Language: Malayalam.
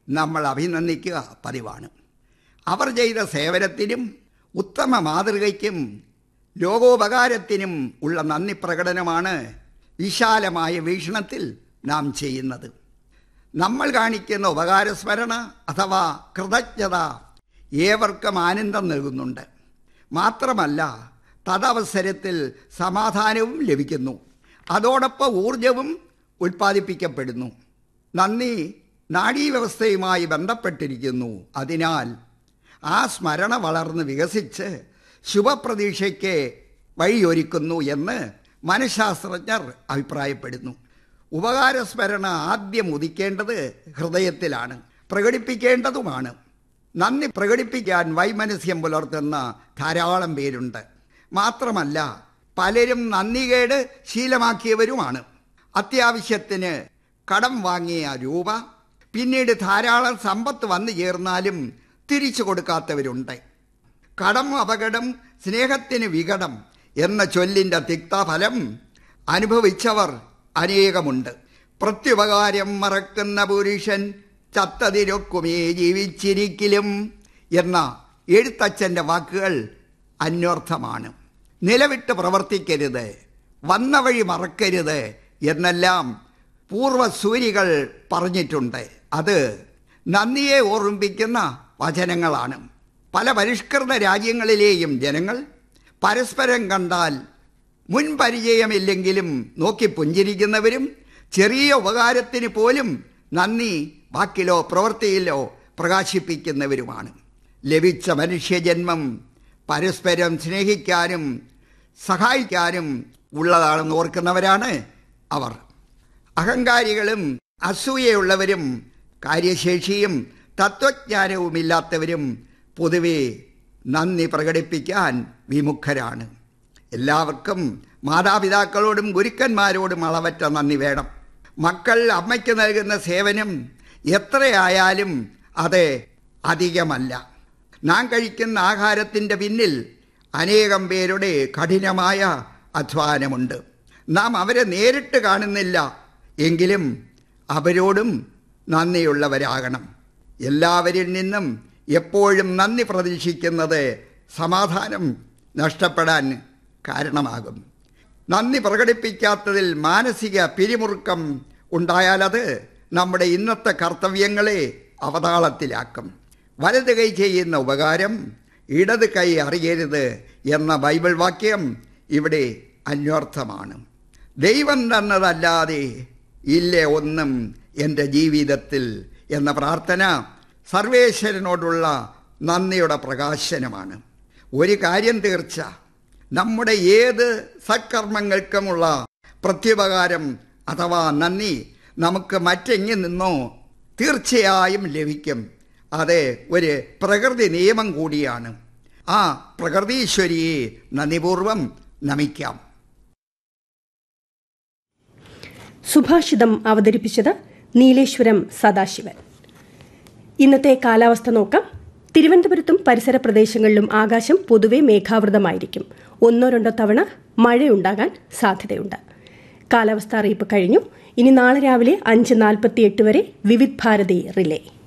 നമ്മൾ അഭിനന്ദിക്കുക പതിവാണ്. അവർ ചെയ്ത സേവനത്തിനും ഉത്തമ മാതൃകയ്ക്കും ലോകോപകാരത്തിനും ഉള്ള നന്ദി പ്രകടനമാണ് വിശാലമായ വീക്ഷണത്തിൽ നാം ചെയ്യുന്നത്. നമ്മൾ കാണിക്കുന്ന ഉപകാരസ്മരണ അഥവാ കൃതജ്ഞത ഏവർക്കും ആനന്ദം നൽകുന്നുണ്ട്. മാത്രമല്ല, തദവസരത്തിൽ സമാധാനവും ലഭിക്കുന്നു. അതോടൊപ്പം ഊർജവും ഉൽപ്പാദിപ്പിക്കപ്പെടുന്നു. നന്ദി നാഡീവ്യവസ്ഥയുമായി ബന്ധപ്പെട്ടിരിക്കുന്നു. അതിനാൽ ആ സ്മരണ വളർന്ന് വികസിച്ച് ശുഭപ്രതീക്ഷയ്ക്ക് വഴിയൊരുക്കുന്നു എന്ന് മനഃശാസ്ത്രജ്ഞർ അഭിപ്രായപ്പെടുന്നു. ഉപകാരസ്മരണ ആദ്യം ഉദിക്കേണ്ടത് ഹൃദയത്തിലാണ്, പ്രകടിപ്പിക്കേണ്ടതുമാണ്. നന്ദി പ്രകടിപ്പിക്കാൻ വൈമനസ്യം പുലർത്തുന്ന ധാരാളം പേരുണ്ട്. മാത്രമല്ല, പലരും നന്ദികേട് ശീലമാക്കിയവരുമാണ്. അത്യാവശ്യത്തിന് കടം വാങ്ങിയ രൂപ പിന്നീട് ധാരാളം സമ്പത്ത് വന്നു ചേർന്നാലും തിരിച്ചു കൊടുക്കാത്തവരുണ്ട്. കടം അപകടം, സ്നേഹത്തിന് വികടം എന്ന ചൊല്ലിൻ്റെ തിക്തഫലം അനുഭവിച്ചവർ അനേകമുണ്ട്. പ്രത്യുപകാരം മറക്കുന്ന പുരുഷൻ ചത്തതിരൊക്കുമേ ജീവിച്ചിരിക്കലും എന്ന എഴുത്തച്ഛൻ്റെ വാക്കുകൾ അന്വർത്ഥമാണ്. നിലവിട്ട് പ്രവർത്തിക്കരുത്, വന്ന വഴി മറക്കരുത് എന്നെല്ലാം പൂർവസൂരികൾ പറഞ്ഞിട്ടുണ്ട്. അത് നന്ദിയെ ഓർമ്മിപ്പിക്കുന്ന വചനങ്ങളാണ്. പല പരിഷ്കൃത രാജ്യങ്ങളിലെയും ജനങ്ങൾ പരസ്പരം കണ്ടാൽ മുൻപരിചയമില്ലെങ്കിലും നോക്കി പുഞ്ചിരിക്കുന്നവരും ചെറിയ ഉപകാരത്തിന് പോലും നന്ദി വാക്കിലോ പ്രവൃത്തിയിലോ പ്രകാശിപ്പിക്കുന്നവരുമാണ്. ലഭിച്ച മനുഷ്യജന്മം പരസ്പരം സ്നേഹിക്കാനും സഹായിക്കാനും ഉള്ളതാണെന്ന് ഓർക്കുന്നവരാണ് അവർ. അഹങ്കാരികളും അസൂയയുള്ളവരും കാര്യശേഷിയും തത്വജ്ഞാനവുമില്ലാത്തവരും പൊതുവെ നന്ദി പ്രകടിപ്പിക്കാൻ വിമുഖരാണ്. എല്ലാവർക്കും മാതാപിതാക്കളോടും ഗുരുക്കന്മാരോടും അളവറ്റ നന്ദി വേണം. മക്കൾ അമ്മയ്ക്ക് നൽകുന്ന സേവനം എത്രയായാലും അത് അധികമല്ല. നാം കഴിക്കുന്ന ആഹാരത്തിൻ്റെ പിന്നിൽ അനേകം പേരുടെ കഠിനമായ അധ്വാനമുണ്ട്. നാം അവരെ നേരിട്ട് കാണുന്നില്ല എങ്കിലും അവരോടും നന്ദിയുള്ളവരാകണം. എല്ലാവരിൽ നിന്നും എപ്പോഴും നന്ദി പ്രതീക്ഷിക്കുന്നത് സമാധാനം നഷ്ടപ്പെടാൻ കാരണമാകും. നന്ദി പ്രകടിപ്പിക്കാത്തതിൽ മാനസിക പിരിമുറുക്കം ഉണ്ടായാലത് നമ്മുടെ ഇന്നത്തെ കർത്തവ്യങ്ങളെ അവതാളത്തിലാക്കും. വലത് കൈ ചെയ്യുന്ന ഉപകാരം ഇടത് കൈ അറിയരുത് എന്ന ബൈബിൾ വാക്യം ഇവിടെ അന്വർത്ഥമാണ്. ദൈവം തന്നതല്ലാതെ ഇല്ല ഒന്നും എൻ്റെ ജീവിതത്തിൽ എന്ന പ്രാർത്ഥന സർവേശ്വരനോടുള്ള നന്ദിയുടെ പ്രകാശനമാണ്. ഒരു കാര്യം തീർച്ച, നമ്മുടെ ഏത് സത്കർമ്മങ്ങൾക്കുമുള്ള പ്രത്യുപകാരം അഥവാ നന്ദി നമുക്ക് മറ്റെങ്ങി നിന്നോ തീർച്ചയായും ലഭിക്കും. അത് ഒരു പ്രകൃതി നിയമം കൂടിയാണ്. ആ പ്രകൃതീശ്വരിയെ നന്ദിപൂർവം നമിക്കാം. സുഭാഷിതം അവതരിപ്പിച്ചത് നീലേശ്വരം സദാശിവൻ. ഇന്നത്തെ കാലാവസ്ഥ നോക്കാം. തിരുവനന്തപുരത്തും പരിസര പ്രദേശങ്ങളിലും ആകാശം പൊതുവെ മേഘാവൃതമായിരിക്കും. 1-2 തവണ മഴയുണ്ടാകാൻ സാധ്യതയുണ്ട്. കാലാവസ്ഥ അറിയിപ്പ് കഴിഞ്ഞു. ഇനി നാളെ രാവിലെ 5:48 വരെ വിവിധ് ഭാരതി റിലേ.